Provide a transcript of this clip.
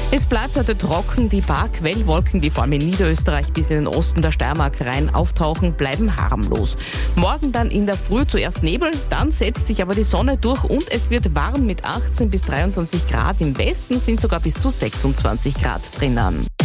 Es bleibt heute trocken. Die paar Quellwolken, die vor allem in Niederösterreich bis in den Osten der Steiermark rein auftauchen, bleiben harmlos. Morgen dann in der Früh zuerst Nebel, dann setzt sich aber die Sonne durch und es wird warm mit 18 bis 23 Grad. Im Westen sind sogar bis zu 26 Grad drinnen.